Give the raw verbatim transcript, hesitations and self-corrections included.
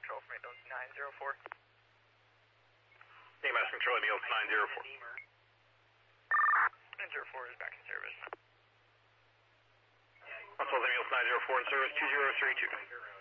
Control from Emils nine zero four. A M S Control, Emils nine zero four. nine zero four is back in service. Control, Emils nine zero four in service, two zero three two.